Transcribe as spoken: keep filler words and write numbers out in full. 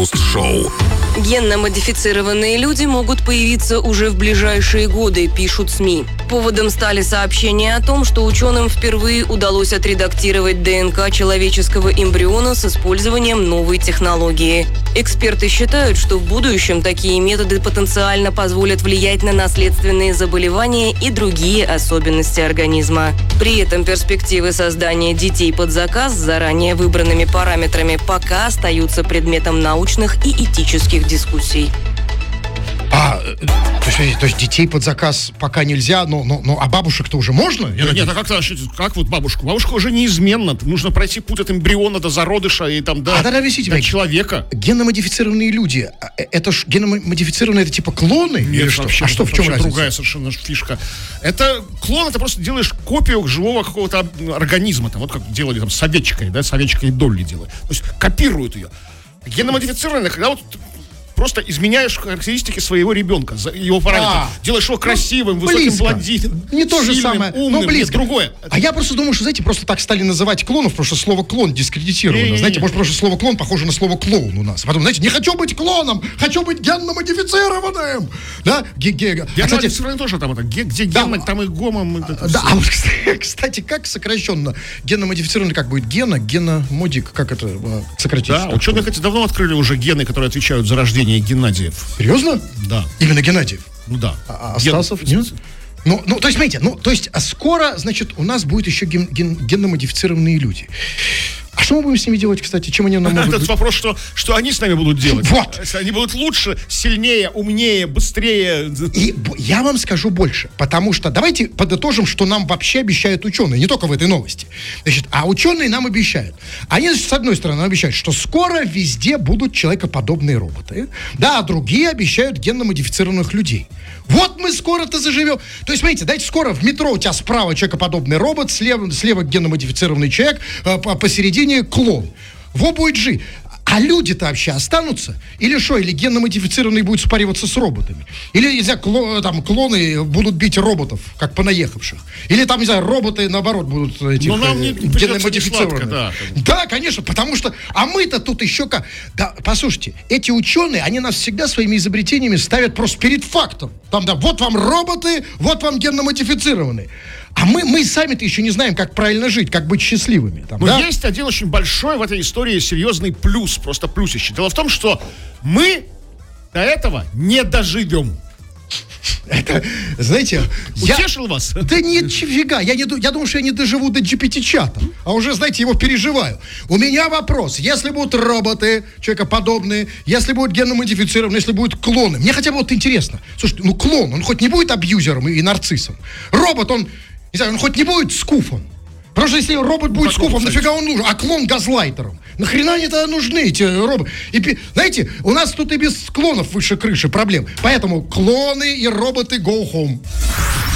Шоу. Генно-модифицированные люди могут появиться уже в ближайшие годы, пишут СМИ. Поводом стали сообщения о том, что ученым впервые удалось отредактировать ДНК человеческого эмбриона с использованием новой технологии. Эксперты считают, что в будущем такие методы потенциально позволят влиять на наследственные заболевания и другие особенности организма. При этом перспективы создания детей под заказ с заранее выбранными параметрами пока остаются предметом научных и этических дискуссий. А, то есть, то есть детей под заказ пока нельзя, но, но, но а бабушек-то уже можно? Нет, нет, а как, как вот бабушку? Бабушка уже неизменно. Нужно пройти путь от эмбриона до зародыша и там до, а, тогда объясните, до человека. Генно-модифицированные люди, это ж генно-модифицированные, это типа клоны? Нет, или что? Вообще, а что, в чем разница? Другая совершенно фишка. Это клон, это просто делаешь копию живого какого-то организма. Там, вот как делали там с овечкой, да, с овечкой Долли делают. То есть копируют ее. Генно-модифицированные, когда вот просто изменяешь характеристики своего ребенка, его параметры. А, делаешь его красивым, ну, высоким блондином. Не то же самое, умным, но близко. Нет, другое. А я просто думаю, что, знаете, просто так стали называть клонов, потому что слово клон дискредитировано. Не-не-не. Знаете, может, просто слово клон похоже на слово клоун у нас. Потом, знаете, не хочу быть клоном, хочу быть генно-модифицированным. Да? Генно-модифицированный тоже там это. Где да, генно, там и гомом. Да, а вот, кстати, как сокращенно? Генно-модифицированный как будет? Гена, геномодик, как это сократить? Да, ученые, кстати, давно открыли уже гены, которые отвечают за рождение Геннадиев. Серьезно? Да. Именно Геннадиев? Ну да. А, а Стасов? Нет? Ну, ну, то есть, смотрите, ну, то есть, а скоро, значит, у нас будут еще ген, ген, генно-модифицированные люди. А что мы будем с ними делать, кстати? Чем они нам могут Этот быть? вопрос, что, что они с нами будут делать. Вот. Они будут лучше, сильнее, умнее, быстрее. И я вам скажу больше, потому что давайте подытожим, что нам вообще обещают ученые, не только в этой новости. Значит, а ученые нам обещают. Они, значит, с одной стороны, обещают, что скоро везде будут человекоподобные роботы, да, а другие обещают генно-модифицированных людей. Вот мы скоро-то заживем. То есть, смотрите, дайте скоро в метро у тебя справа человекоподобный робот, слева, слева генно-модифицированный человек, а посередине клон. Во будет жить. А люди-то вообще останутся? Или что? Или генно-модифицированные будут спариваться с роботами? Или, не знаю, кло, там, клоны будут бить роботов, как понаехавших? Или там, не знаю, роботы, наоборот, будут этих э, генно-модифицированные? Да, да, конечно, потому что... А мы-то тут еще как... Да, послушайте, эти ученые, они нас всегда своими изобретениями ставят просто перед фактом. Там, да, вот вам роботы, вот вам генно-модифицированные. А мы, мы сами-то еще не знаем, как правильно жить, как быть счастливыми. Там, Но да? есть один очень большой в этой истории серьезный плюс, просто плюсище. Дело в том, что мы до этого не доживем. Это, знаете... Утешил я... вас? Да нет, нифига. Я, не, я думаю, что я не доживу до джи пи ти-чата. А уже, знаете, его переживаю. У меня вопрос. Если будут роботы, человекоподобные, если будут генно-модифицированные, если будут клоны. Мне хотя бы вот интересно. Слушайте, ну клон, он хоть не будет абьюзером и нарциссом? Робот, он, не знаю, он хоть не будет скуфом? Потому что если робот будет ну, скуфом, нафига он нужен? А клон газлайтером? Нахрена они тогда нужны, эти роботы? И, знаете, у нас тут и без клонов выше крыши проблем. Поэтому клоны и роботы go home.